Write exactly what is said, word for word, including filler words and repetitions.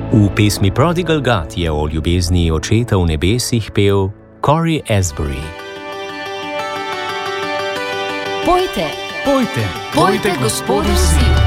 V pesmi Prodigal God je o ljubezni očeta v nebesih pel Cory Asbury. Pojte, Pojte, pojte Gospodu vsi.